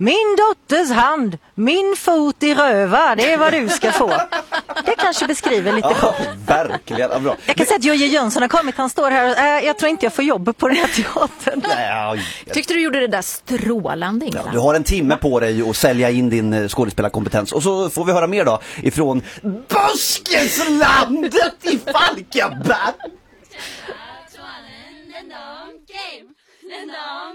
Min dotters hand, min fot i röva, det är vad du ska få. Det kanske beskriver lite Ja, verkligen. Ja, bra. Jag kan säga att Jojje Jönsson har kommit, han står här och jag tror inte jag får jobb på den här teatern. Tyckte du gjorde det där strålande, Ingela? Ja, du har en timme på dig att sälja in din skådespelarkompetens. Och så får vi höra mer då ifrån Buskeslandet i Falkenberg.